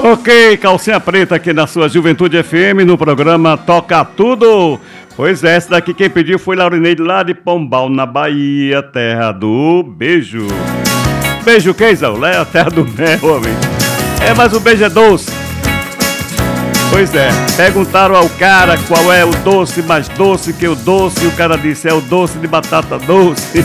Ok, calcinha preta aqui na sua Juventude FM, no programa Toca Tudo. Pois é, essa daqui quem pediu foi Laurineide lá de Pombal, na Bahia, terra do beijo. Beijo quem, Zé? Lá é a terra do mel, amigo. É, mas o beijo é doce. Pois é, perguntaram ao cara qual é o doce mais doce que o doce, e o cara disse, é o doce de batata doce.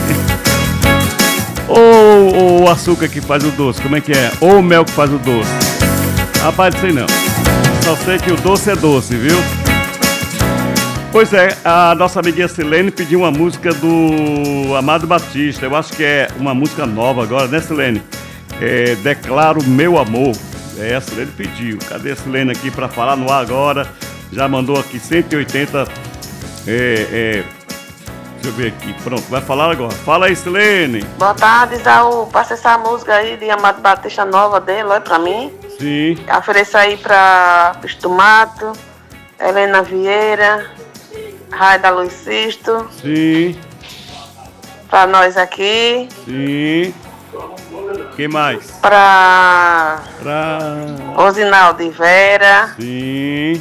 Ou o açúcar que faz o doce, como é que é? Ou o mel que faz o doce. Rapaz, não sei não. Só sei que o doce é doce, viu? Pois é, a nossa amiguinha Silene pediu uma música do Amado Batista. Eu acho que é uma música nova agora, né, Silene? Declaro Meu Amor. A Silene pediu. Cadê a Silene aqui pra falar no ar agora? Já mandou aqui 180. Deixa eu ver aqui. Pronto, vai falar agora. Fala aí, Silene. Boa tarde, Isaú. Passa essa música aí de Amado Batista nova dele, olha pra mim. Sim. Ofereço aí pra Bicho do Mato, Helena Vieira, Raida Luiz Sisto. Sim. Pra nós aqui. Sim. Quem mais? Pra Rosinaldo e Vera. Sim.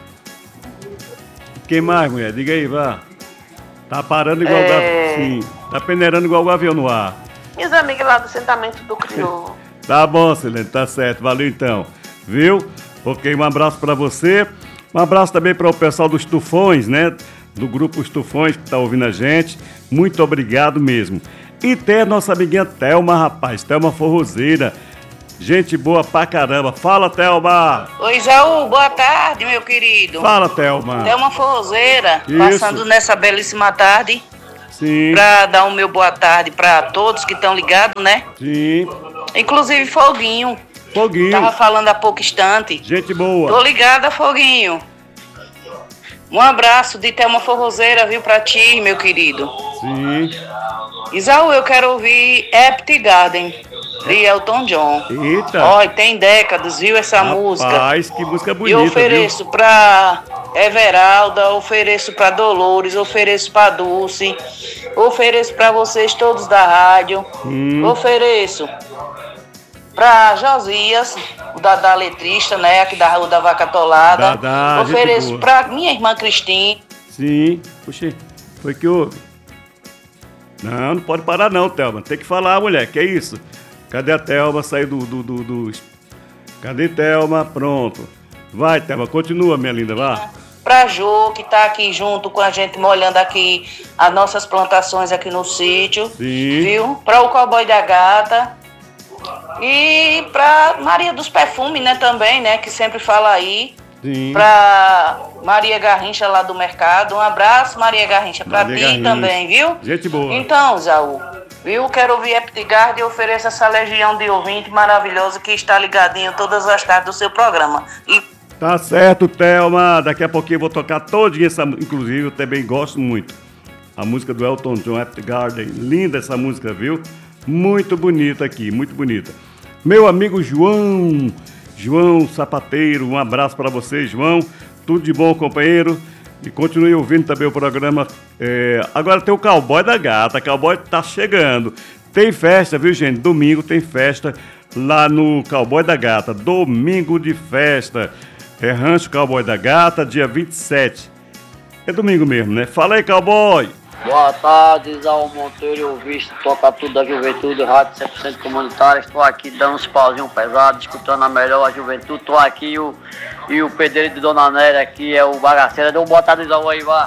Quem mais, mulher? Diga aí, vá. Tá parando igual o gavião. Sim. Tá peneirando igual o gavião no ar. Minhas amigas lá do assentamento do Crioulo. Tá bom, Silene, tá certo. Valeu então. Viu? Ok, um abraço pra você. Um abraço também para o pessoal dos Tufões, né? Do grupo Os Tufões que tá ouvindo a gente. Muito obrigado mesmo. E tem a nossa amiguinha Thelma, rapaz. Thelma Forrozeira. Gente boa pra caramba. Fala, Thelma. Oi, Isaú. Boa tarde, meu querido. Fala, Thelma. Thelma Forrozeira. Isso. Passando nessa belíssima tarde. Sim. Pra dar o meu boa tarde pra todos que estão ligados, né? Sim. Inclusive Foguinho. Foguinho. Tava falando há pouco instante. Gente boa. Tô ligada, Foguinho. Um abraço de Thelma Forrozeira, viu, pra ti, meu querido. Sim. Isaú, eu quero ouvir Empty Garden, de Elton John. Eita. Olha, tem décadas, viu, essa música. Rapaz, que música E bonita, ofereço pra Everalda, ofereço pra Dolores, ofereço pra Dulce, ofereço pra vocês todos da rádio, ofereço pra Josias, o da letrista, né, aqui da Rua da Vaca Atolada, ofereço pra minha irmã Cristina. Sim, puxa, foi que houve? Não pode parar não, Thelma, tem que falar, mulher, que é isso? Cadê a Thelma? Saiu do... Cadê Thelma? Pronto. Vai, Thelma, continua, minha linda, vá. Pra Jô, que tá aqui junto com a gente, molhando aqui as nossas plantações aqui no sítio. Sim. Viu? Pra o Cowboy da Gata. E pra Maria dos Perfumes, né, também, né, que sempre fala aí. Sim. Pra Maria Garrincha lá do mercado. Um abraço, Maria Garrincha, pra Maria ti Garrincha também, viu? Gente boa. Então, Zaú, viu? Quero ouvir Eptigard e ofereço essa legião de ouvinte maravilhoso que está ligadinho todas as tardes do seu programa. E Tá certo, Thelma. Daqui a pouquinho eu vou tocar todinha essa música. Inclusive, eu também gosto muito. A música do Elton John, Empty Garden. Linda essa música, viu? Muito bonita aqui, muito bonita. Meu amigo João Sapateiro, um abraço para você, João. Tudo de bom, companheiro. E continue ouvindo também o programa. Agora tem o Cowboy da Gata. Cowboy tá chegando. Tem festa, viu, gente? Domingo tem festa lá no Cowboy da Gata. Domingo de festa. Rancho Cowboy da Gata, dia 27. É domingo mesmo, né? Fala aí, Cowboy. Boa tarde, Isaú Monteiro, ouvinte, Toca Tudo da Juventude, Rádio 100% Comunitária. Estou aqui dando uns pauzinhos pesados, escutando a melhor a juventude. Estou aqui e o pedreiro de Dona Nélia aqui é o bagaceira. Deu uma boa tarde, Isaú, aí, vá.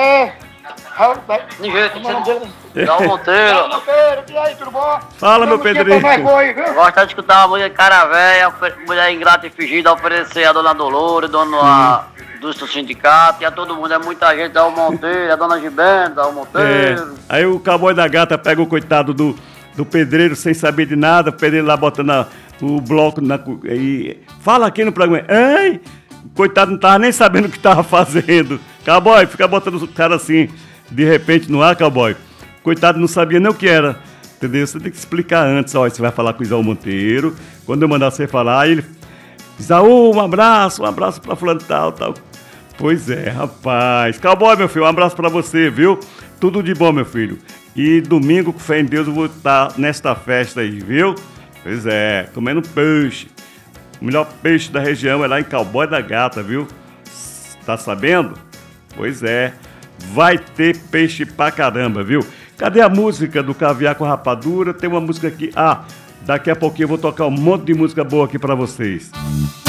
De jeito, Isaú Monteiro. E aí, tudo bom? Fala, meu pedreiro. Gosto de escutar uma música de cara velha, mulher ingrata e fingida, oferecer a Dona Dolores, do sindicato e a todo mundo, é muita gente, Isaú Monteiro, a Dona Gibena, Isaú Monteiro. Aí o Cowboy da Gata pega o coitado do pedreiro sem saber de nada, o pedreiro lá botando o bloco e fala aqui no programa. Ei, o coitado não tava nem sabendo o que tava fazendo. Cowboy, fica botando o cara assim, de repente no ar, Cowboy. Coitado não sabia nem o que era, entendeu? Você tem que explicar antes, ó, você vai falar com o Isaú Monteiro, quando eu mandar você falar, ele... Isaú, um abraço pra fulano tal. Pois é, rapaz. Cowboy, meu filho, um abraço pra você, viu? Tudo de bom, meu filho. E domingo, com fé em Deus, eu vou estar nesta festa aí, viu? Pois é, comendo peixe. O melhor peixe da região é lá em Cowboy da Gata, viu? Tá sabendo? Pois é. Vai ter peixe pra caramba, viu? Cadê a música do Caviar com Rapadura? Tem uma música aqui. Daqui a pouquinho eu vou tocar um monte de música boa aqui pra vocês.